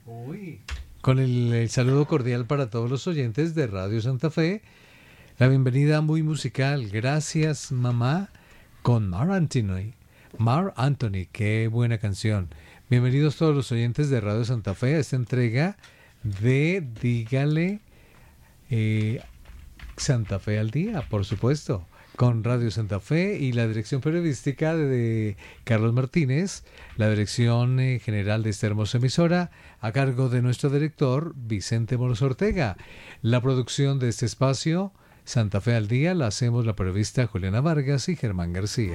Uy. Con el saludo cordial para todos los oyentes de Radio Santa Fe. La bienvenida muy musical. Gracias, mamá, con Marc Anthony. Marc Anthony, qué buena canción. Bienvenidos todos los oyentes de Radio Santa Fe a esta entrega de Dígale Santa Fe al Día, por supuesto, con Radio Santa Fe y la dirección periodística de Carlos Martínez, la dirección general de esta hermosa emisora, a cargo de nuestro director Vicente Moros Ortega. La producción de este espacio, Santa Fe al Día, la hacemos la periodista Juliana Vargas y Germán García.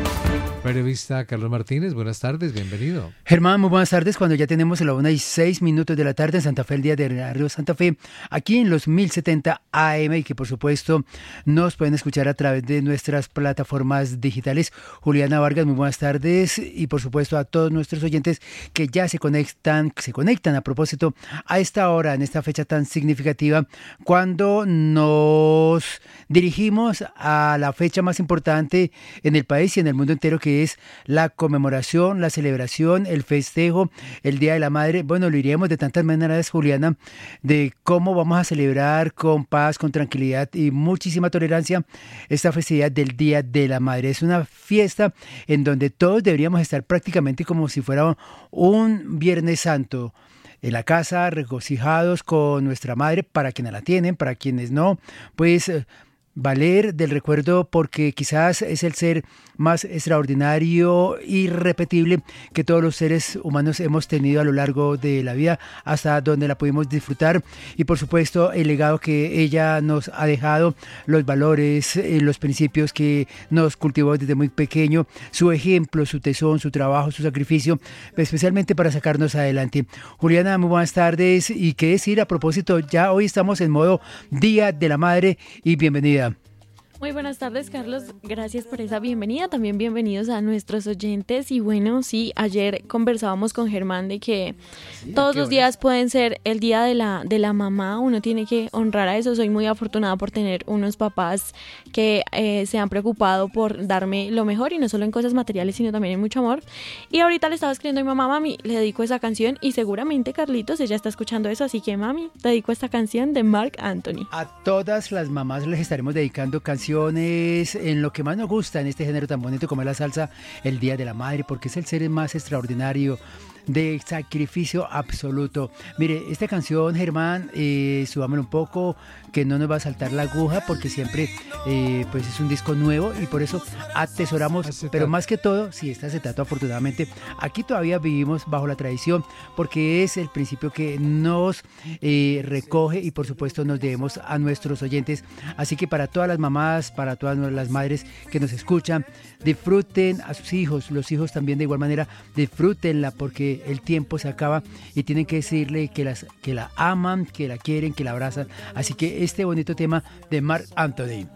Periodista Carlos Martínez, buenas tardes, bienvenido. Germán, muy buenas tardes, cuando ya tenemos la 1:06 de la tarde en Santa Fe, el día de Radio Santa Fe, aquí en los 1070 AM, y que por supuesto nos pueden escuchar a través de nuestras plataformas digitales. Juliana Vargas, muy buenas tardes, y por supuesto a todos nuestros oyentes que ya se conectan a propósito a esta hora, en esta fecha tan significativa, cuando nos dirigimos a la fecha más importante en el país y en el mundo entero, que es la conmemoración, la celebración, el festejo, el Día de la Madre. Bueno, lo iremos de tantas maneras, Juliana, de cómo vamos a celebrar con paz, con tranquilidad y muchísima tolerancia esta festividad del Día de la Madre. Es una fiesta en donde todos deberíamos estar prácticamente como si fuera un Viernes Santo, en la casa, regocijados con nuestra madre, para quienes la tienen, para quienes no, pues valer del recuerdo, porque quizás es el ser más extraordinario, irrepetible que todos los seres humanos hemos tenido a lo largo de la vida, hasta donde la pudimos disfrutar, y por supuesto el legado que ella nos ha dejado, los valores, los principios que nos cultivó desde muy pequeño, su ejemplo, su tesón, su trabajo, su sacrificio, especialmente para sacarnos adelante. Juliana, muy buenas tardes, y qué decir a propósito, ya hoy estamos en modo Día de la Madre, y bienvenida. Muy buenas tardes, Carlos. Gracias por esa bienvenida. También bienvenidos a nuestros oyentes. Y bueno, sí, ayer conversábamos con Germán de que todos los días pueden ser el día de la mamá. Uno tiene que honrar a eso. Soy muy afortunada por tener unos papás que se han preocupado por darme lo mejor, y no solo en cosas materiales, sino también en mucho amor. Y ahorita le estaba escribiendo a mi mamá: mami, le dedico esa canción, y seguramente Carlitos, ella está escuchando eso, así que mami, te dedico esta canción de Marc Anthony. A todas las mamás les estaremos dedicando canciones en lo que más nos gusta en este género tan bonito como es la salsa, el Día de la Madre, porque es el ser más extraordinario, de sacrificio absoluto. Mire, esta canción, Germán, subámoslo un poco, que no nos va a saltar la aguja, porque siempre pues es un disco nuevo, y por eso atesoramos, pero más que todo, sí, este acetato, afortunadamente, aquí todavía vivimos bajo la tradición, porque es el principio que nos recoge, y por supuesto nos debemos a nuestros oyentes. Así que para todas las mamás, para todas las madres que nos escuchan, disfruten a sus hijos, los hijos también de igual manera, disfrútenla, porque el tiempo se acaba y tienen que decirle que la aman, que la quieren, que la abrazan. Así que este bonito tema de Marc Anthony.